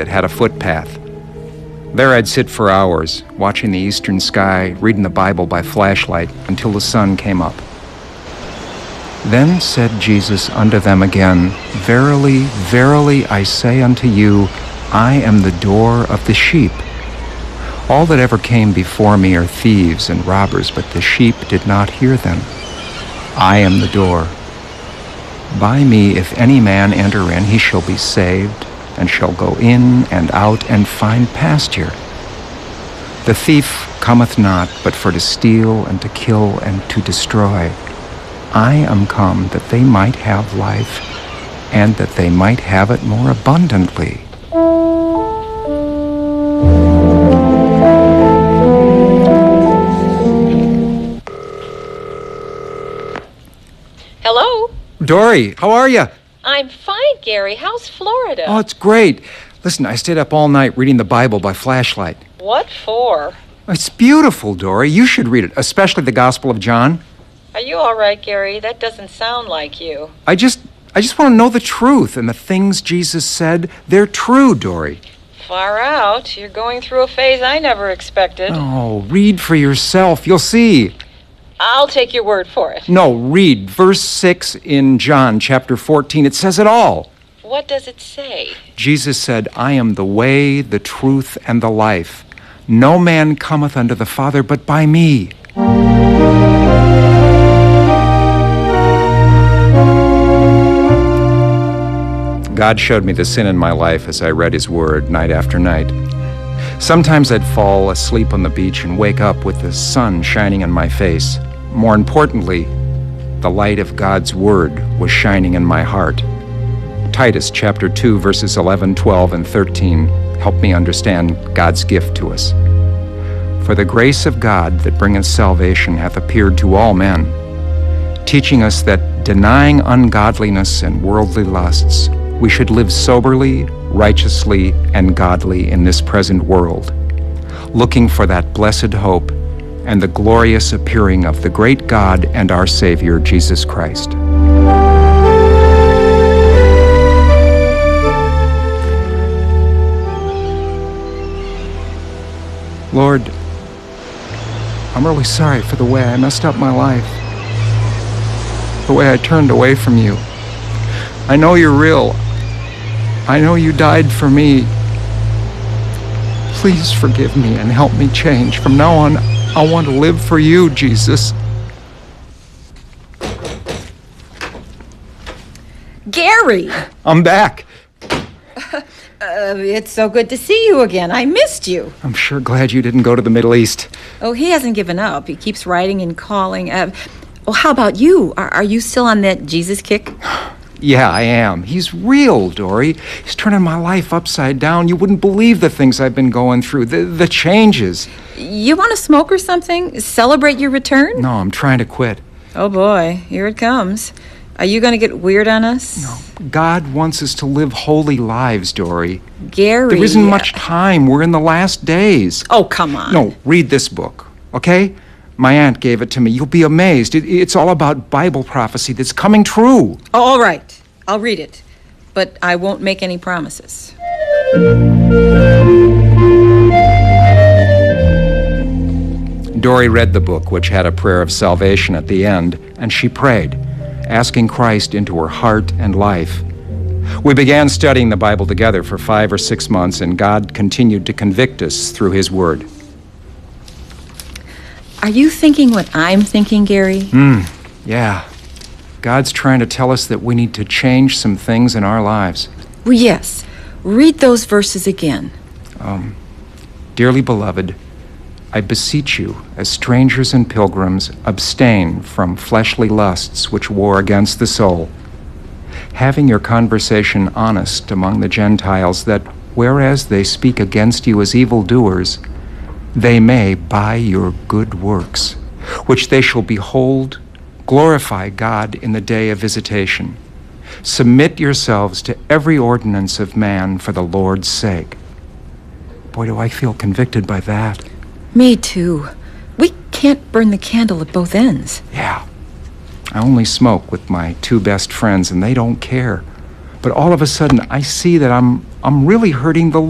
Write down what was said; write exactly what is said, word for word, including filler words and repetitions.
that had a footpath. There I'd sit for hours, watching the eastern sky, reading the Bible by flashlight until the sun came up. Then said Jesus unto them again, Verily, verily, I say unto you, I am the door of the sheep. All that ever came before me are thieves and robbers, but the sheep did not hear them. I am the door. By me, if any man enter in, he shall be saved, and shall go in and out and find pasture. The thief cometh not, but for to steal and to kill and to destroy. I am come that they might have life, and that they might have it more abundantly. Hello? Dory, how are you? I'm fine, Gary. How's Florida? Oh, it's great. Listen, I stayed up all night reading the Bible by flashlight. What for? It's beautiful, Dory. You should read it, especially the Gospel of John. Are you all right, Gary? That doesn't sound like you. I just, I just want to know the truth, and the things Jesus said, they're true, Dory. Far out. You're going through a phase I never expected. Oh, read for yourself. You'll see. I'll take your word for it. No, read verse six in John chapter fourteen. It says it all. What does it say? Jesus said, I am the way, the truth, and the life. No man cometh unto the Father but by me. God showed me the sin in my life as I read his word night after night. Sometimes I'd fall asleep on the beach and wake up with the sun shining in my face. More importantly, the light of God's word was shining in my heart. Titus chapter two, verses eleven, twelve, and thirteen help me understand God's gift to us. For the grace of God that bringeth salvation hath appeared to all men, teaching us that denying ungodliness and worldly lusts, we should live soberly, righteously, and godly in this present world, looking for that blessed hope and the glorious appearing of the great God and our Savior, Jesus Christ. Lord, I'm really sorry for the way I messed up my life, the way I turned away from you. I know you're real. I know you died for me. Please forgive me and help me change. From now on, I want to live for you, Jesus. Gary! I'm back. Uh, it's so good to see you again. I missed you. I'm sure glad you didn't go to the Middle East. Oh, he hasn't given up. He keeps writing and calling. Uh, well, how about you? Are, are you still on that Jesus kick? Yeah, I am. He's real, Dory. He's turning my life upside down. You wouldn't believe the things I've been going through, the, the changes. You want to smoke or something? Celebrate your return? No, I'm trying to quit. Oh, boy. Here it comes. Are you going to get weird on us? No. God wants us to live holy lives, Dory. Gary... There isn't much time. We're in the last days. Oh, come on. No, read this book, okay? My aunt gave it to me. You'll be amazed. It, it's all about Bible prophecy that's coming true. Oh, all right. I'll read it. But I won't make any promises. Dory read the book, which had a prayer of salvation at the end, and she prayed, asking Christ into her heart and life. We began studying the Bible together for five or six months, and God continued to convict us through his word. Are you thinking what I'm thinking, Gary? Hmm, yeah. God's trying to tell us that we need to change some things in our lives. Well, yes. Read those verses again. Um, Dearly beloved, I beseech you, as strangers and pilgrims, abstain from fleshly lusts which war against the soul, having your conversation honest among the Gentiles, that whereas they speak against you as evildoers, they may, by your good works, which they shall behold, glorify God in the day of visitation. Submit yourselves to every ordinance of man for the Lord's sake. Boy, do I feel convicted by that. Me too. We can't burn the candle at both ends. Yeah. I only smoke with my two best friends, and they don't care. But all of a sudden, I see that I'm I'm really hurting the